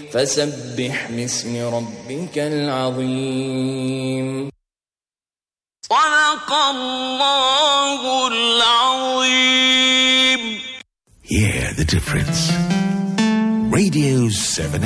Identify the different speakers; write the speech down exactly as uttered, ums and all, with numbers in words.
Speaker 1: فسبح باسم ربك العظيم.
Speaker 2: صدق الله العظيم.
Speaker 3: Hear the difference. Radio seven